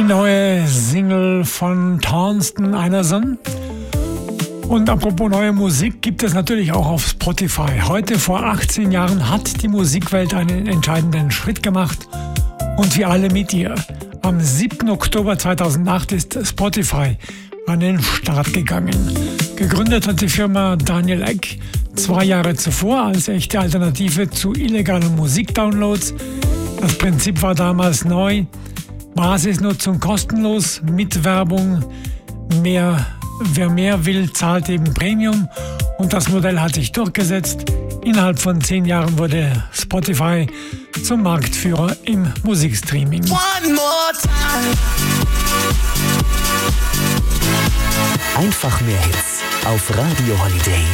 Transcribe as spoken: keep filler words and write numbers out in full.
Die neue Single von Townsend Anderson. Und apropos neue Musik, gibt es natürlich auch auf Spotify. Heute vor achtzehn Jahren hat die Musikwelt einen entscheidenden Schritt gemacht und wir alle mit ihr. Am siebten Oktober zweitausendacht ist Spotify an den Start gegangen. Gegründet hat die Firma Daniel Ek zwei Jahre zuvor als echte Alternative zu illegalen Musikdownloads. Das Prinzip war damals neu. Basisnutzung kostenlos, mit Werbung. Mehr, wer mehr will, zahlt eben Premium. Und das Modell hat sich durchgesetzt. Innerhalb von zehn Jahren wurde Spotify zum Marktführer im Musikstreaming. One more time. Einfach mehr Hits auf Radio Holiday.